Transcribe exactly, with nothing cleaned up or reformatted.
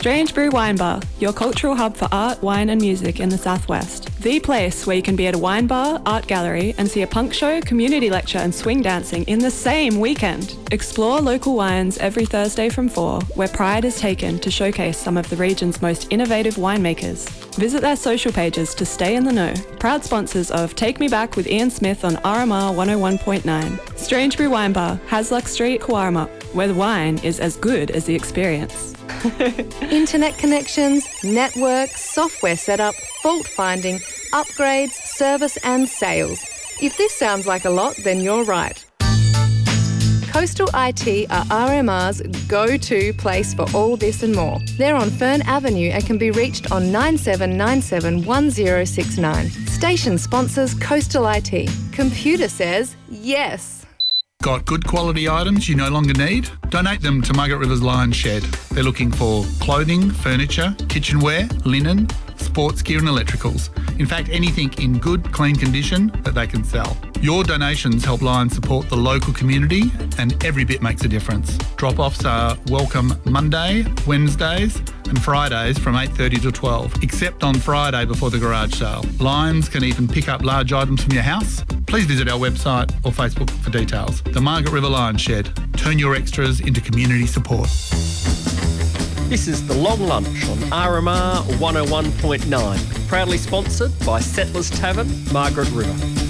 Strange Brew Wine Bar, your cultural hub for art, wine and music in the southwest. The place where you can be at a wine bar, art gallery and see a punk show, community lecture and swing dancing in the same weekend. Explore local wines every Thursday from four, where pride is taken to showcase some of the region's most innovative winemakers. Visit their social pages to stay in the know. Proud sponsors of Take Me Back with Ian Smith on R M R one oh one point nine. Strange Brew Wine Bar, Hasluck Street, Cowarama, where the wine is as good as the experience. Internet connections, network, software setup, fault finding, upgrades, service and sales. If this sounds like a lot, then you're right. Coastal I T are R M R's go-to place for all this and more. They're on Fern Avenue and can be reached on nine seven nine seven one zero six nine. Station sponsors Coastal I T. Computer says yes. Got good quality items you no longer need? Donate them to Margaret River's Lion Shed. They're looking for clothing, furniture, kitchenware, linen, sports gear and electricals. In fact, anything in good, clean condition that they can sell. Your donations help Lion support the local community and every bit makes a difference. Drop-offs are welcome Monday, Wednesdays and Fridays from eight thirty to twelve, except on Friday before the garage sale. Lions can even pick up large items from your house. Please visit our website or Facebook for details. The Margaret River Lion Shed. Turn your extras into community support. This is The Long Lunch on R M R one oh one point nine, proudly sponsored by Settlers Tavern, Margaret River.